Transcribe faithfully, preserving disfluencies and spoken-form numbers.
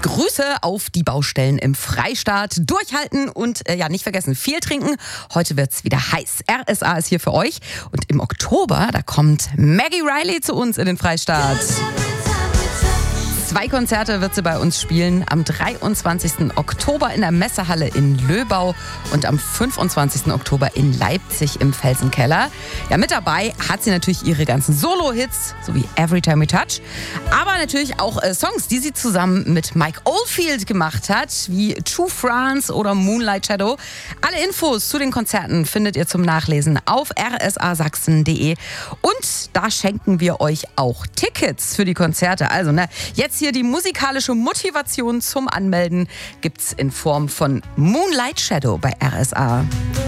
Grüße auf die Baustellen im Freistaat. Durchhalten und äh, ja, nicht vergessen, viel trinken. Heute wird's wieder heiß. R S A ist hier für euch. Und im Oktober, da kommt Maggie Reilly zu uns in den Freistaat. Zwei Konzerte wird sie bei uns spielen. Am dreiundzwanzigsten Oktober in der Messehalle in Löbau und am fünfundzwanzigsten Oktober in Leipzig im Felsenkeller. Ja, mit dabei hat sie natürlich ihre ganzen Solo-Hits, sowie Every Time We Touch. Aber natürlich auch äh, Songs, die sie zusammen mit Mike Oldfield gemacht hat, wie True France oder Moonlight Shadow. Alle Infos zu den Konzerten findet ihr zum Nachlesen auf r s a sachsen punkt d e. Und da schenken wir euch auch Tickets für die Konzerte. Also, ne, jetzt hier die musikalische Motivation zum Anmelden gibt's in Form von Moonlight Shadow bei R S A.